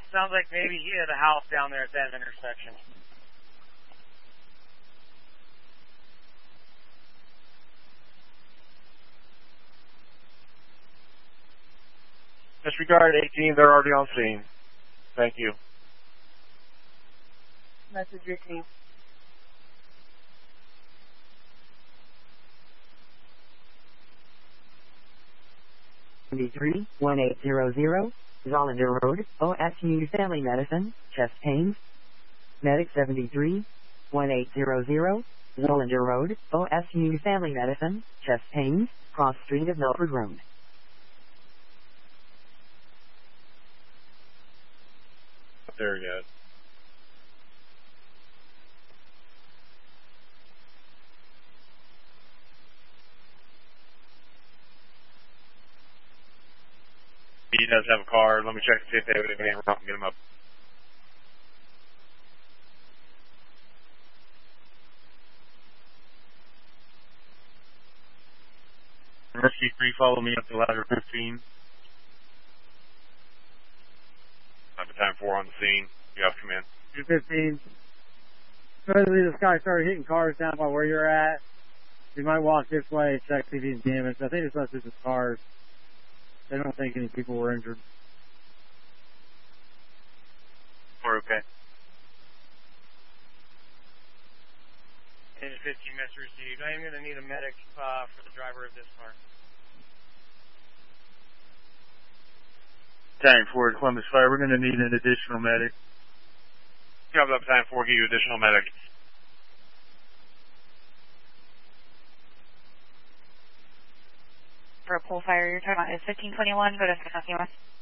Sounds like maybe he hit a house down there at that intersection. Disregard 18, they're already on scene. Thank you. Message your team. 1800, Zollander Road, OSU Family Medicine, chest pains. Medic 1800, Zollander Road, OSU Family Medicine, chest pains, cross street of Milford Road. There yet. He does have a car. Let me check and see if they have anybody around and get him up. Rescue 3, follow me up to ladder 15. Time 4 on the scene. You have to come in. 215. Supposedly this guy started hitting cars down by where you're at. You might walk this way, check see if he's damaged. I think it's mostly just cars. They don't think any people were injured. We're okay. Engine 15 message received. I am going to need a medic for the driver of this car. Battalion 4 at Columbus Fire, we're going to need an additional medic. Job up, Battalion 4, give you additional medic. For a pull fire, your time is 1521. Go to 691.